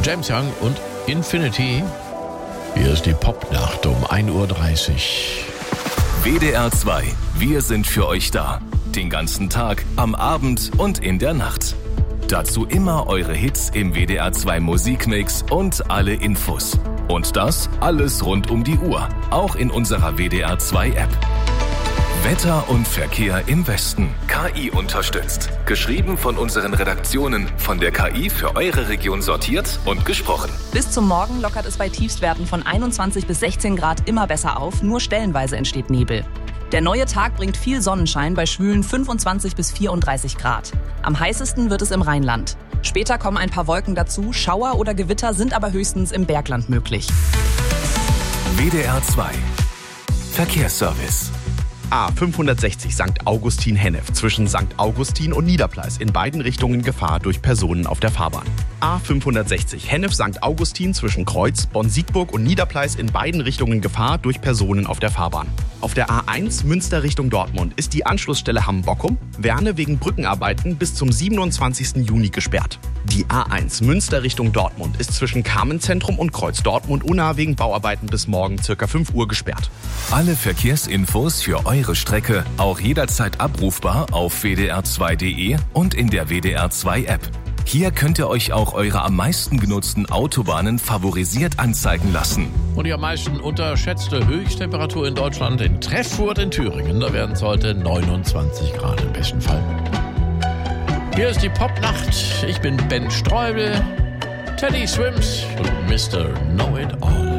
James Young und Infinity. Hier ist die Popnacht um 1.30 Uhr. WDR 2, wir sind für euch da. Den ganzen Tag, am Abend und in der Nacht. Dazu immer eure Hits im WDR 2 Musikmix und alle Infos. Und das alles rund um die Uhr, auch in unserer WDR 2 App. Wetter und Verkehr im Westen. KI unterstützt. Geschrieben von unseren Redaktionen, von der KI für eure Region sortiert und gesprochen. Bis zum Morgen lockert es bei Tiefstwerten von 21 bis 16 Grad immer besser auf, nur stellenweise entsteht Nebel. Der neue Tag bringt viel Sonnenschein bei schwülen 25 bis 34 Grad. Am heißesten wird es im Rheinland. Später kommen ein paar Wolken dazu, Schauer oder Gewitter sind aber höchstens im Bergland möglich. WDR 2 Verkehrsservice. A560 St. Augustin-Hennef zwischen St. Augustin und Niederpleis in beiden Richtungen Gefahr durch Personen auf der Fahrbahn. A560 Hennef-St. Augustin zwischen Kreuz, Bonn-Siegburg und Niederpleis in beiden Richtungen Gefahr durch Personen auf der Fahrbahn. Auf der A1 Münster Richtung Dortmund ist die Anschlussstelle Hamm-Bockum, Werne wegen Brückenarbeiten bis zum 27. Juni gesperrt. Die A1 Münster Richtung Dortmund ist zwischen Carmenzentrum und Kreuz Dortmund Unna wegen Bauarbeiten bis morgen ca. 5 Uhr gesperrt. Alle Verkehrsinfos für eure Strecke auch jederzeit abrufbar auf wdr2.de und in der WDR 2 App. Hier könnt ihr euch auch eure am meisten genutzten Autobahnen favorisiert anzeigen lassen. Und die am meisten unterschätzte Höchsttemperatur in Deutschland in Treffurt in Thüringen. Da werden es heute 29 Grad im besten Fall. Hier ist die Popnacht. Ich bin Ben Streubel, Teddy Swims und Mr. Know It All.